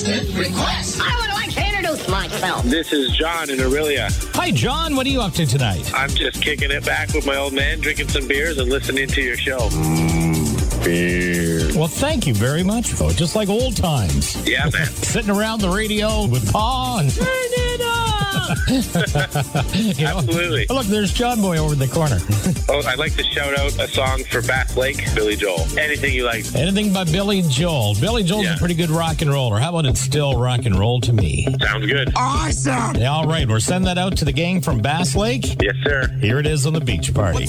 Request. I would like to introduce myself. This is John in Aurelia. Hi, John. What are you up to tonight? I'm just kicking it back with my old man, drinking some beers and listening to your show. Beer. Well, thank you very much, though. Just like old times. Yeah, man. Sitting around the radio with Pa and... Turn it up! Absolutely. Oh, look, there's John Boy over in the corner. Oh, I'd like to shout out a song for Bass Lake, Billy Joel. Anything you like. Anything by Billy Joel. Billy Joel's a pretty good rock and roller. How about It's Still Rock and Roll to Me? Sounds good. Awesome. Yeah, all right. We're sending that out to the gang from Bass Lake. Yes, sir. Here it is on the Beach Party.